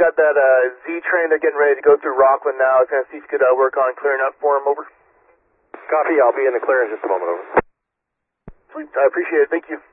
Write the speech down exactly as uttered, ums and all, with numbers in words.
got that uh, Z train. They're getting ready to go through Rockland now. I was going to see if you could uh, work on clearing up for them. Over. Copy. I'll be in the clear in just a moment. Over. Sweet. I appreciate it. Thank you.